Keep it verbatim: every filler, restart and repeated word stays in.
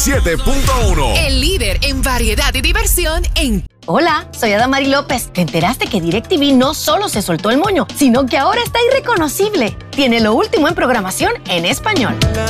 siete punto uno. El líder en variedad y diversión en... Hola, soy Adamari López. ¿Te enteraste que DirecTV no solo se soltó el moño, sino que ahora está irreconocible? Tiene lo último en programación en español.